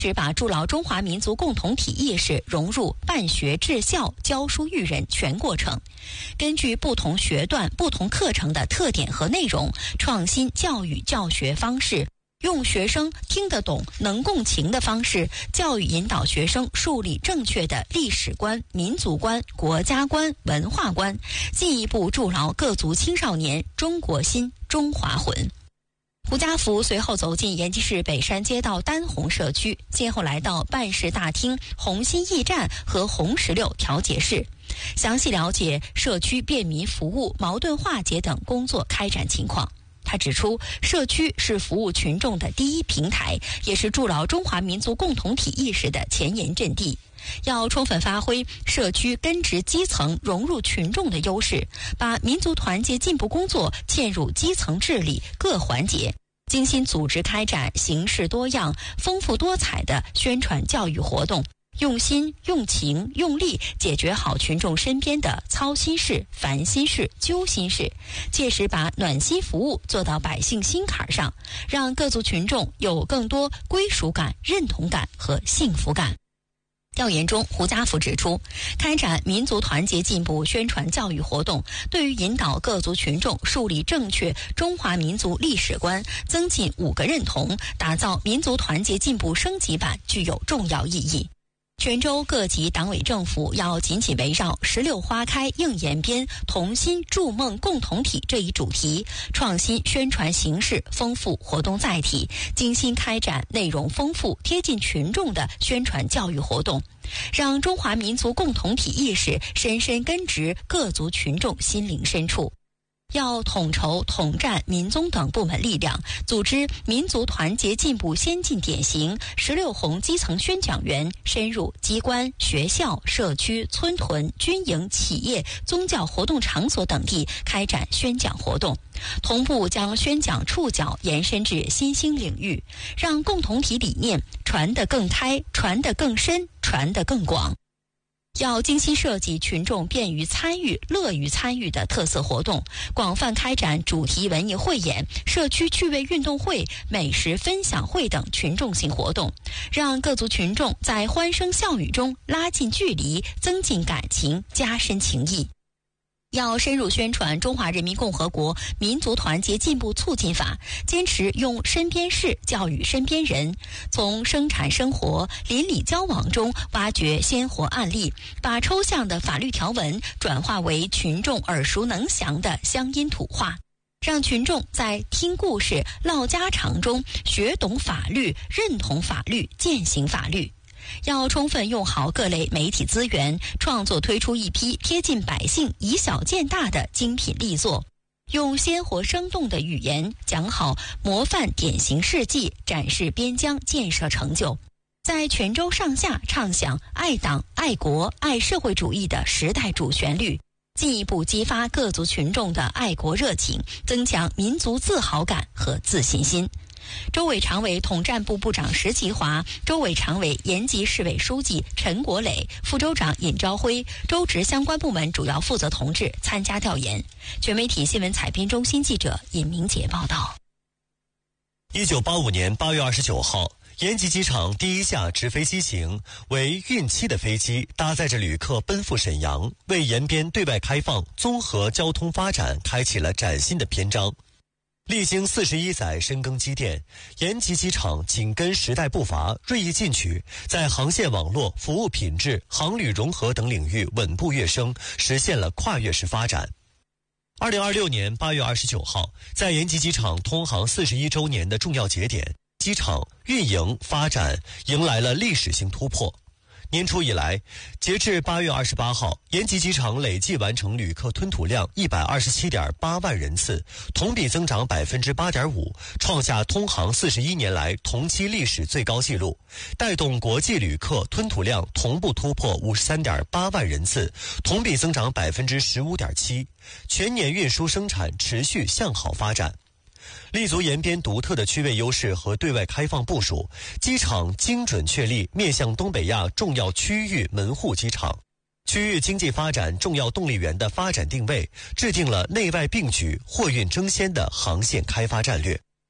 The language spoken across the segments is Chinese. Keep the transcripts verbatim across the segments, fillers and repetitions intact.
是把筑牢中华民族共同体意识融入办学治校、教书育人全过程，根据不同学段、不同课程的特点和内容，创新教育教学方式，用学生听得懂、能共情的方式，教育引导学生树立正确的历史观、民族观、国家观、文化观，进一步筑牢各族青少年中国心、中华魂。胡家福随后走进延吉市北山街道丹红社区，先后来到办事大厅、红星驿站和红石榴调解室，详细了解社区便民服务、矛盾化解等工作开展情况。他指出，社区是服务群众的第一平台，也是筑牢中华民族共同体意识的前沿阵地。要充分发挥社区根植基层、融入群众的优势，把民族团结进步工作嵌入基层治理各环节，精心组织开展形式多样、丰富多彩的宣传教育活动，用心、用情、用力解决好群众身边的操心事、烦心事、揪心事，切实把暖心服务做到百姓心坎上，让各族群众有更多归属感、认同感和幸福感。调研中，胡家福指出，开展民族团结进步宣传教育活动，对于引导各族群众树立正确中华民族历史观、增进五个认同、打造民族团结进步升级版具有重要意义。泉州各级党委政府要紧紧围绕石榴花开映延边、同心筑梦共同体这一主题，创新宣传形式，丰富活动载体，精心开展内容丰富、贴近群众的宣传教育活动，让中华民族共同体意识深深根植各族群众心灵深处。要统筹统战民宗等部门力量，组织民族团结进步先进典型十六红基层宣讲员深入机关、学校、社区、村屯、军营、企业、宗教活动场所等地开展宣讲活动，同步将宣讲触角延伸至新兴领域，让共同体理念传得更开、传得更深、传得更广。要精心设计群众便于参与、乐于参与的特色活动，广泛开展主题文艺汇演、社区趣味运动会、美食分享会等群众性活动，让各族群众在欢声笑语中拉近距离、增进感情、加深情谊。要深入宣传《中华人民共和国民族团结进步促进法》，坚持用身边事教育身边人，从生产生活、邻里交往中挖掘鲜活案例，把抽象的法律条文转化为群众耳熟能详的乡音土话，让群众在听故事、唠家常中学懂法律、认同法律、践行法律。要充分用好各类媒体资源，创作推出一批贴近百姓、以小见大的精品力作，用鲜活生动的语言讲好模范典型事迹，展示边疆建设成就，在泉州上下唱响爱党、爱国、爱社会主义的时代主旋律，进一步激发各族群众的爱国热情，增强民族自豪感和自信心。州委常委统战部部长石其华、州委常委延吉市委书记陈国磊、副州长尹朝辉、州直相关部门主要负责同志参加调研。全媒体新闻采编中心记者尹明杰报道。 一九八五年八月二十九号，延吉机场第一架直飞机型为运七的飞机，搭载着旅客奔赴沈阳，为延边对外开放、综合交通发展开启了崭新的篇章。历经四十一载深耕积淀，延吉机场紧跟时代步伐，锐意进取，在航线网络、服务品质、航旅融合等领域稳步跃升，实现了跨越式发展。二零二六年八月二十九号，在延吉机场通航四十一周年的重要节点，机场运营发展迎来了历史性突破。年初以来，截至八月二十八号，延吉机场累计完成旅客吞吐量一百二十七点八万人次，同比增长百分之八点五，创下通航四十一年来同期历史最高纪录，带动国际旅客吞吐量同步突破五十三点八万人次，同比增长百分之十五点七，全年运输生产持续向好发展。立足延边独特的区位优势和对外开放部署，机场精准确立面向东北亚重要区域门户机场、区域经济发展重要动力源的发展定位，制定了内外并举、货运争先的航线开发战略。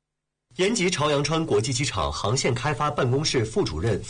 延吉朝阳川国际机场航线开发办公室副主任